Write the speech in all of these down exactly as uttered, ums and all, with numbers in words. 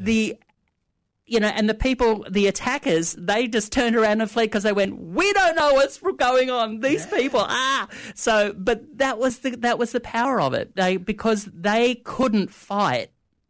the, you know, and the people, the attackers, they just turned around and fled because they went, we don't know what's going on. These yeah. people, ah. So, but that was the that was the power of it. They because they couldn't fight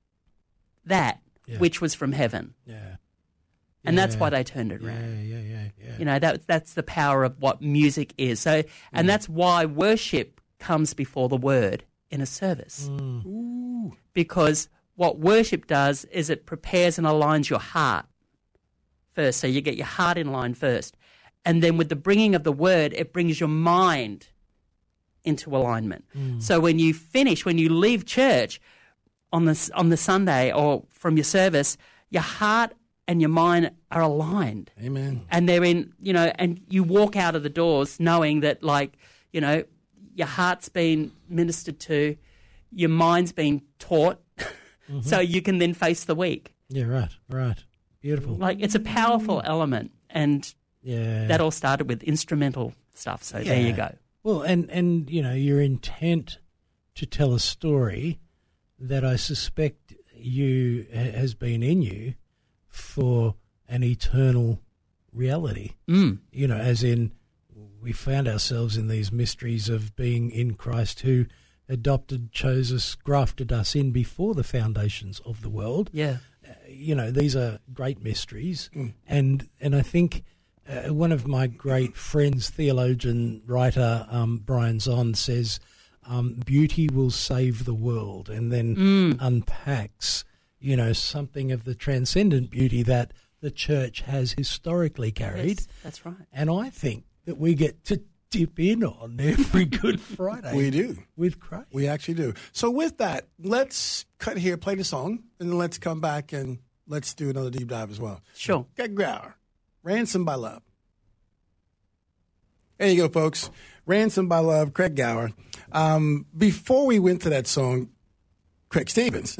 that yeah. which was from heaven. Yeah. And yeah. that's why they turned it around. Yeah, yeah, yeah, yeah. You know, that, that's the power of what music is. So, and mm. that's why worship comes before the word in a service. Mm. Ooh. Because what worship does is it prepares and aligns your heart first. So you get your heart in line first. And then with the bringing of the word, it brings your mind into alignment. Mm. So when you finish, when you leave church on the, on the Sunday or from your service, your heart and your mind are aligned. Amen. And they're in, you know, and you walk out of the doors knowing that, like, you know, your heart's been ministered to, your mind's been taught, mm-hmm. so you can then face the week. Yeah, right, right. Beautiful. Like, it's a powerful element, and yeah. that all started with instrumental stuff, so yeah. there you go. Well, and, and, you know, your intent to tell a story that I suspect you has been in you for an eternal reality, mm. you know, as in we found ourselves in these mysteries of being in Christ, who adopted, chose us, grafted us in before the foundations of the world. Yeah. Uh, you know, these are great mysteries. Mm. And and I think uh, one of my great friends, theologian, writer, um, Brian Zahnd, says, um, beauty will save the world, and then mm. unpacks, you know, something of the transcendent beauty that the church has historically carried. Yes, that's right. And I think that we get to dip in on every Good Friday. We do. With Christ. We actually do. So with that, let's cut here, play the song, and then let's come back and let's do another deep dive as well. Sure. Craig Gower, Ransomed by Love. There you go, folks. Ransomed by Love, Craig Gower. Um, before we went to that song, Craig Stevens,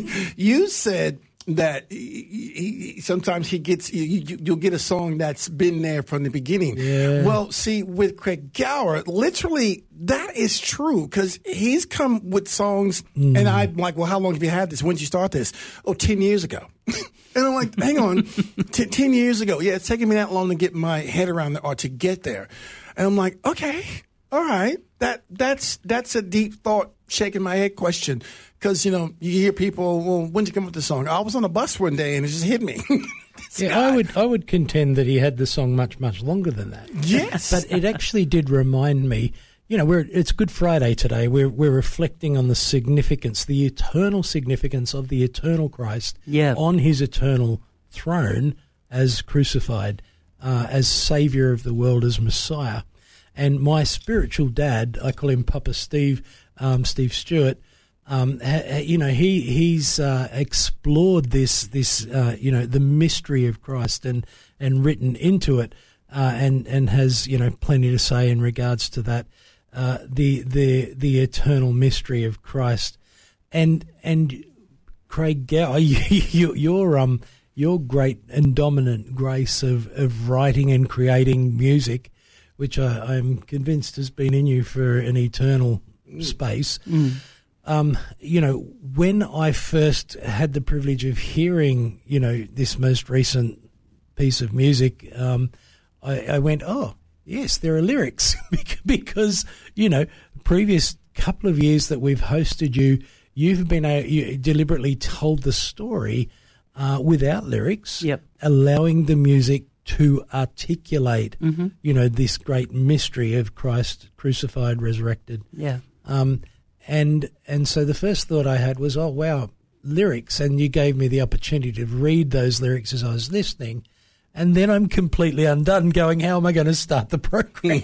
you said that he, he, sometimes he gets you, you, you'll get a song that's been there from the beginning. Yeah. Well, see, with Craig Gower, literally that is true, because he's come with songs, mm. and I'm like, well, how long have you had this? When did you start this? Oh, ten years ago. And I'm like, hang on, T- ten years ago. Yeah, it's taking me that long to get my head around it or to get there. And I'm like, okay, all right, that that's that's a deep thought, shaking my head question. Because, you know, you hear people, well, when did you come up with the song? I was on a bus one day and it just hit me. Yeah, guy. I would I would contend that he had the song much, much longer than that. Yes. But it actually did remind me, you know, we're it's Good Friday today. We're we're reflecting on the significance, the eternal significance of the eternal Christ yeah. on his eternal throne as crucified, uh, as Saviour of the world, as Messiah. And my spiritual dad, I call him Papa Steve, um, Steve Stewart, Um, ha, you know, he he's uh, explored this this uh, you know, the mystery of Christ and and written into it, uh, and and has, you know, plenty to say in regards to that, uh, the the the eternal mystery of Christ, and and Craig Gower, you, your um your great and dominant grace of, of writing and creating music, which I, I'm convinced has been in you for an eternal space. Mm. Um, you know, when I first had the privilege of hearing, you know, this most recent piece of music, um, I, I went, oh, yes, there are lyrics. Because, you know, previous couple of years that we've hosted you, you've been a, you deliberately told the story uh, without lyrics, yep. allowing the music to articulate, mm-hmm. you know, this great mystery of Christ crucified, resurrected. Yeah. Um, and and so the first thought I had was, oh, wow, lyrics. And you gave me the opportunity to read those lyrics as I was listening. And then I'm completely undone going, how am I going to start the program?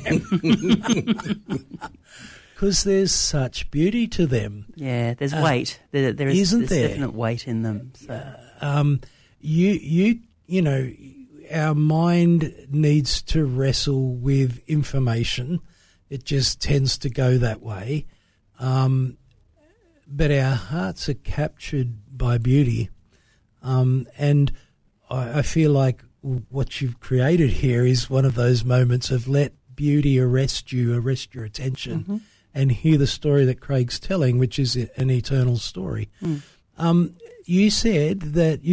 Because there's such beauty to them. Yeah, there's uh, weight. There, there is isn't there's there? definite weight in them. So. Uh, um, you, you, you know, our mind needs to wrestle with information. It just tends to go that way. Um, but our hearts are captured by beauty. Um, and I, I feel like what you've created here is one of those moments of let beauty arrest you, arrest your attention, mm-hmm. and hear the story that Craig's telling, which is an eternal story. Mm. Um, you said that